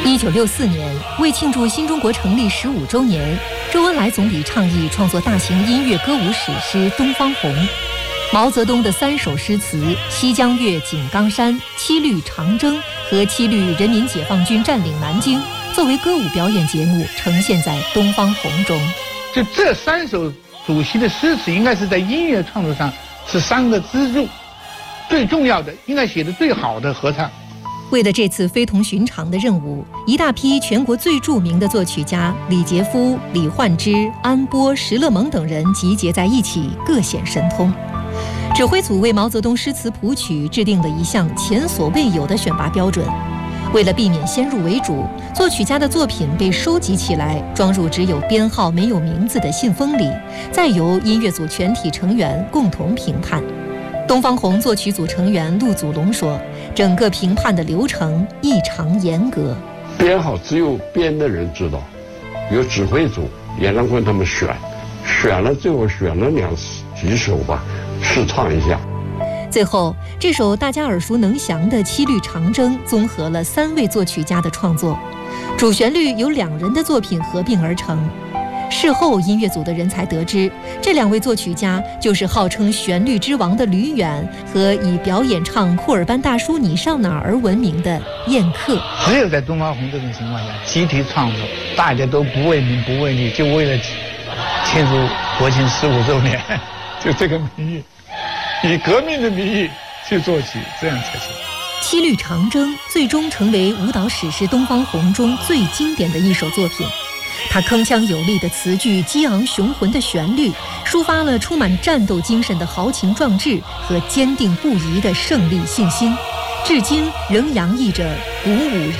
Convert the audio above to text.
1964年，为庆祝新中国成立15周年，周恩来总理倡议创作大型音乐歌舞史诗《东方红》。毛泽东的3首诗词《西江月·井冈山》《七律长征》和《七律人民解放军占领南京》作为歌舞表演节目呈现在《东方红》中。 就这3首主席的诗词，应该是在音乐创作上是3个支柱，最重要的，应该写得最好的合唱。 为了这次非同寻常的任务，一大批全国最著名的作曲家李杰夫、李焕之、安波、石勒蒙等人集结在一起，各显神通。指挥组为毛泽东诗词谱曲制定了一项前所未有的选拔标准。为了避免先入为主，作曲家的作品被收集起来，装入只有编号没有名字的信封里，再由音乐组全体成员共同评判。东方红作曲组成员陆祖龙说，整个评判的流程异常严格， 编号只有编的人知道，由指挥组严长坤他们选了，最后选了几首吧，试唱一下。 最后这首大家耳熟能详的《七律长征》综合了3位作曲家的创作，主旋律由2人的作品合并而成。事后音乐组的人才得知，这2位作曲家就是号称旋律之王的吕远和以表演唱库尔班大叔你上哪儿而闻名的燕克。 只有在东方红这种情况下，集体创作，大家都不为名不为利，就为了庆祝国庆15周年，就这个名义，以革命的名义去作曲，这样才行。 七律长征最终成为舞蹈史诗《东方红》中最经典的一首作品。它铿锵有力的词句、激昂雄浑的旋律，抒发了充满战斗精神的豪情壮志和坚定不移的胜利信心，至今仍洋溢着鼓舞